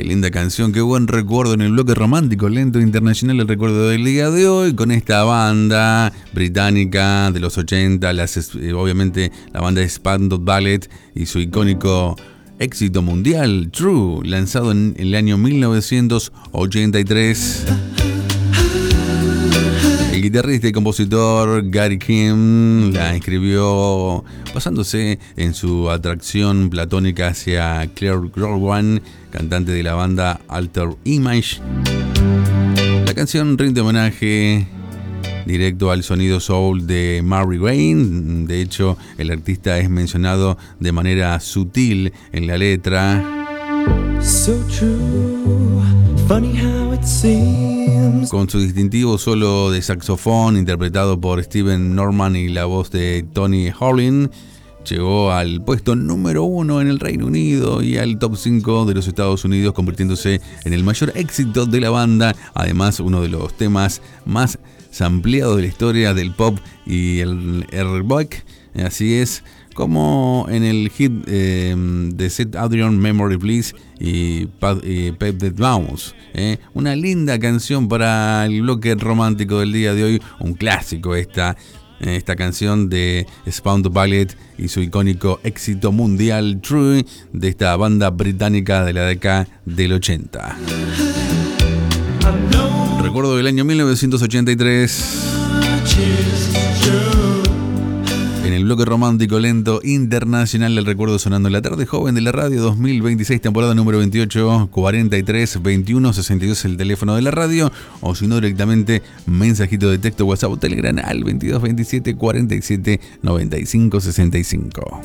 Qué linda canción, qué buen recuerdo en el bloque romántico lento internacional, el recuerdo del día de hoy, con esta banda británica de los 80, obviamente la banda Spandau Ballet y su icónico éxito mundial, True, lanzado en el año 1983. El guitarrista y compositor Gary Kim la escribió basándose en su atracción platónica hacia Claire Growan, cantante de la banda Alter Image. La canción rinde homenaje directo al sonido soul de Mary Wayne. De hecho, el artista es mencionado de manera sutil en la letra. So true, funny how it seems. Con su distintivo solo de saxofón interpretado por Steven Norman y la voz de Tony Horlin, llegó al puesto número 1 en el Reino Unido y al top 5 de los Estados Unidos, convirtiéndose en el mayor éxito de la banda. Además, uno de los temas más sampleados de la historia del pop y el rock. Así es, como en el hit de Set Adrian Memory Please y Pep the Bounce. Una linda canción para el bloque romántico del día de hoy, un clásico esta canción de Spandau Ballet y su icónico éxito mundial True, de esta banda británica de la década del 80. Recuerdo del año 1983. En el bloque romántico lento internacional, el recuerdo sonando en la tarde joven de la radio 2026, temporada número 28, 43 21 62 el teléfono de la radio, o si no directamente mensajito de texto, WhatsApp o Telegram al 22 27 47 95 65.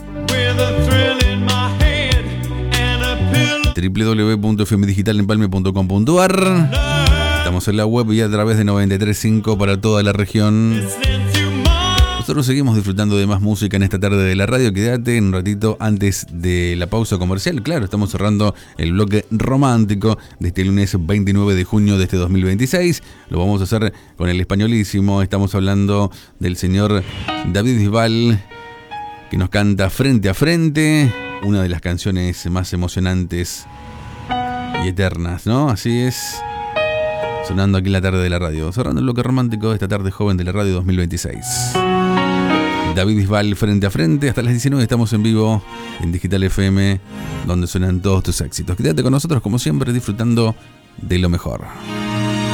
www.fmdigitalenpalme.com.ar. Estamos en la web y a través de 93.5 para toda la región. Nosotros seguimos disfrutando de más música en esta tarde de la radio. Quédate un ratito antes de la pausa comercial. Claro, estamos cerrando el bloque romántico de este lunes 29 de junio de este 2026. Lo vamos a hacer con el españolísimo. Estamos hablando del señor David Bisbal, que nos canta Frente a Frente, una de las canciones más emocionantes y eternas, ¿no? Así es, sonando aquí en la tarde de la radio, cerrando el bloque romántico de esta tarde joven de la radio 2026. David Bisbal, Frente a Frente. Hasta las 19 estamos en vivo en Digital FM, donde suenan todos tus éxitos. Quédate con nosotros como siempre, disfrutando de lo mejor.